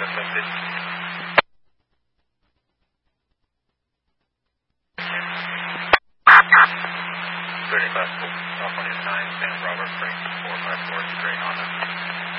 affected. 30 left, off on your 9, Santa Barbara, Frank 454, straight on us.